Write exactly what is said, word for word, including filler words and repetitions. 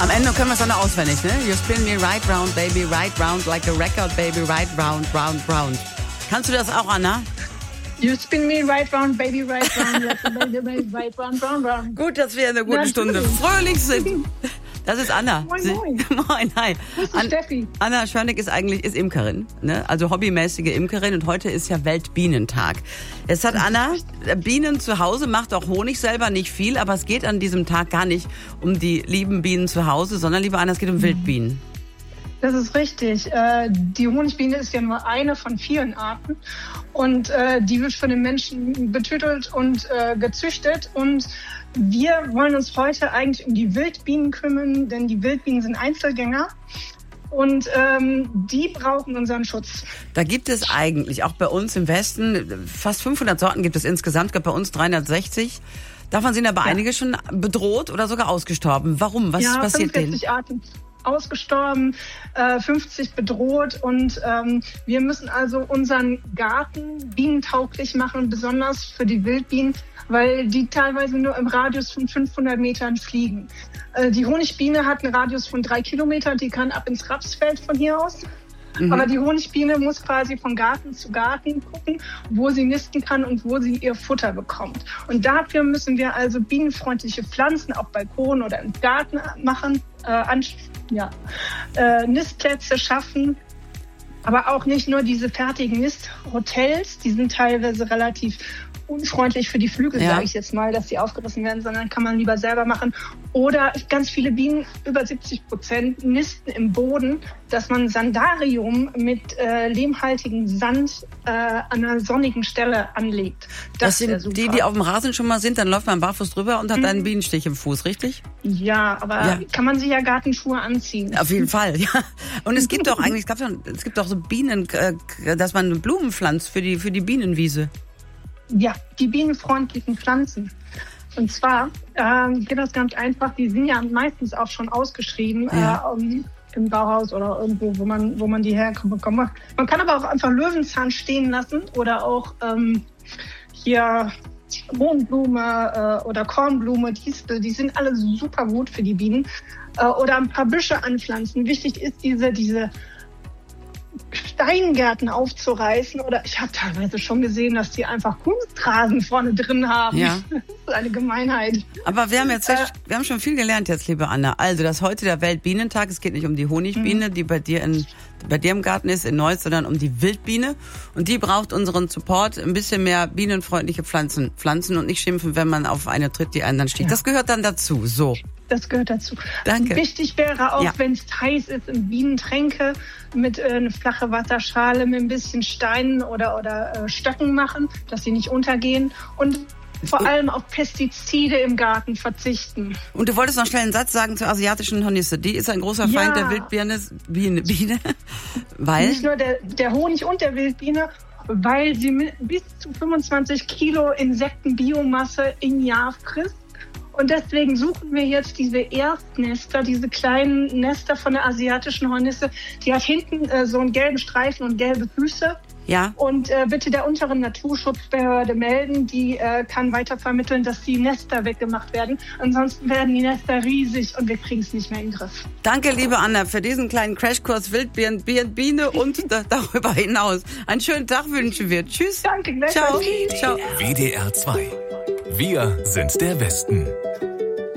Am Ende können wir es dann noch auswendig, ne? You spin me right round, baby, right round, like a record, baby, right round, round, round. Kannst du das auch, Anna? You spin me right round, baby, right round, like a baby, right round, round, round. Gut, dass wir in einer guten Ja, Stunde natürlich. fröhlich sind. Das ist Anna. Moin, Sie, moin. moin, hi. Das ist An, Steffi. Anna Schörnig ist eigentlich ist Imkerin, ne? Also hobbymäßige Imkerin, und heute ist ja Weltbienentag. Jetzt hat Anna Bienen zu Hause, macht auch Honig selber, nicht viel, aber es geht an diesem Tag gar nicht um die lieben Bienen zu Hause, sondern, liebe Anna, es geht um Wildbienen. Das ist richtig. Äh, die Honigbiene ist ja nur eine von vielen Arten und äh, die wird von den Menschen betüttelt und äh, gezüchtet, und wir wollen uns heute eigentlich um die Wildbienen kümmern, denn die Wildbienen sind Einzelgänger und ähm, die brauchen unseren Schutz. Da gibt es eigentlich, auch bei uns im Westen, fast fünfhundert Sorten gibt es insgesamt, bei uns dreihundertsechzig. Davon sind aber Ja. einige schon bedroht oder sogar ausgestorben. Warum? Was ja, passiert denen? fünfundvierzig Arten ausgestorben, äh, fünfzig bedroht, und ähm, wir müssen also unseren Garten bienentauglich machen, besonders für die Wildbienen, weil die teilweise nur im Radius von fünfhundert Metern fliegen. Äh, die Honigbiene hat einen Radius von drei Kilometern, die kann ab ins Rapsfeld von hier aus. Mhm. Aber die Honigbiene muss quasi von Garten zu Garten gucken, wo sie nisten kann und wo sie ihr Futter bekommt. Und dafür müssen wir also bienenfreundliche Pflanzen auf Balkon oder im Garten machen, äh, an, ja, äh, Nistplätze schaffen. Aber auch nicht nur diese fertigen Nisthotels, die sind teilweise relativ unfreundlich für die Flügel, Ja. sage ich jetzt mal, dass sie aufgerissen werden, sondern kann man lieber selber machen. Oder ganz viele Bienen, über siebzig Prozent, nisten im Boden, dass man Sandarium mit äh, lehmhaltigem Sand äh, an einer sonnigen Stelle anlegt. Das, wär sind super. die, die auf dem Rasen schon mal sind, dann läuft man barfuß drüber und hat Mhm. einen Bienenstich im Fuß, richtig? Ja, aber Ja. kann man sich ja Gartenschuhe anziehen. Auf jeden Fall, ja. Und es gibt doch eigentlich, es, gab doch, es gibt doch so Bienen, äh, dass man Blumen pflanzt für die, für die Bienenwiese. Ja, die bienenfreundlichen Pflanzen. Und zwar ähm, geht das ganz einfach. Die sind ja meistens auch schon ausgeschrieben Ja. äh, um, im Bauhaus oder irgendwo, wo man, wo man die herbekommt. Man kann aber auch einfach Löwenzahn stehen lassen oder auch ähm, hier Mohnblume äh, oder Kornblume, Distel. Die sind alle super gut für die Bienen. Äh, oder ein paar Büsche anpflanzen. Wichtig ist diese diese Steingärten aufzureißen, oder ich habe teilweise schon gesehen, dass die einfach Kunstrasen vorne drin haben. Ja. Das ist eine Gemeinheit. Aber wir haben jetzt, Äh, wir haben schon viel gelernt jetzt, liebe Anna. Also, das ist heute der Weltbienentag. Es geht nicht um die Honigbiene, die bei dir in, bei dir im Garten ist, in Neuss, sondern um die Wildbiene. Und die braucht unseren Support, ein bisschen mehr bienenfreundliche Pflanzen, Pflanzen und nicht schimpfen, wenn man auf eine tritt, die einen dann sticht. Ja. Das gehört dann dazu. So. Das gehört dazu. Danke. Wichtig wäre auch, Ja. wenn es heiß ist, in Bienentränke mit äh, eine flache Wasserschale mit ein bisschen Steinen oder, oder äh, Stöcken machen, dass sie nicht untergehen. Und vor allem auf Pestizide im Garten verzichten. Und du wolltest noch schnell einen Satz sagen zur asiatischen Hornisse. Die ist ein großer Ja. Feind der Wildbiene, Biene, Biene, weil... Nicht nur der, der Honig und der Wildbiene, weil sie mit bis zu fünfundzwanzig Kilo Insektenbiomasse im Jahr frisst. Und deswegen suchen wir jetzt diese Erstnester, diese kleinen Nester von der asiatischen Hornisse. Die hat hinten äh, so einen gelben Streifen und gelbe Füße. Ja, Und äh, bitte der unteren Naturschutzbehörde melden, die äh, kann weitervermitteln, dass die Nester weggemacht werden. Ansonsten werden die Nester riesig und wir kriegen es nicht mehr in den Griff. danke, liebe Anna, für diesen kleinen Crashkurs Wildbiene Biene und da, darüber hinaus. Einen schönen Tag wünschen wir. Tschüss. Danke, gleich. Ciao. Ciao. W D R zwei. Wir sind der Westen.